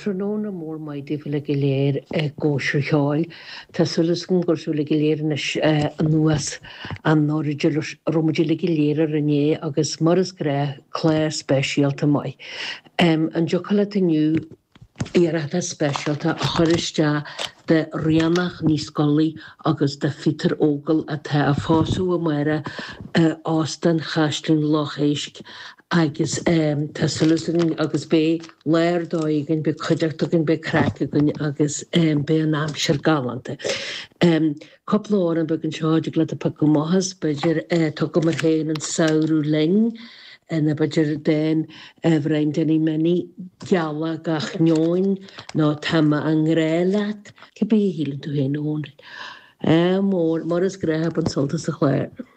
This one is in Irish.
Tróna mór maidí le go léir góisiir cheáil, Tá sulas gon gosúla go léir nuas an nóidir romuidir le go léir ané agus maras gré chléir speisialta mai. An jochalla aniu iarachta speisialta a chuiriste de riannach níos scollaí agus de fitar ógal a tá a fáú a mara ástan chaistlinn láchéisic agus tá sulasing agus bé léir dóigen be chuideachtagan be cracagan agus be an amsir galanta. Coppla an began seáidir le a pa go mohas beidir tu go mar héin an saoú ling na beidir den bhrein denní mení geala gach neoin ná tama an réileat ce bé hílann tú hén ón. Mór mar is gréthe an soltas a chléir.